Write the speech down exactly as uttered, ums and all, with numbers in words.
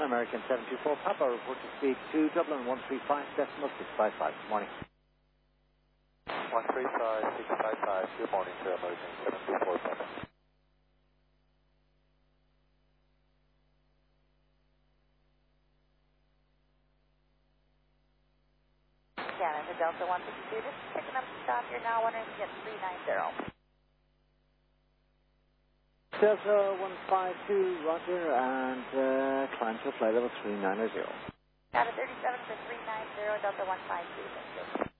Pan American seven two four Papa, report to speed to Dublin one three five decimal six five five. Good morning. one three five six five five, good morning to American seven two four Papa. Canada Delta one fifty-two, just picking up the stop here now, wondering if you get three nine zero. Delta one five two, roger, and uh, climb to flight level three nine zero. Got a thirty-seven for three nine zero, Delta one five two, thank you.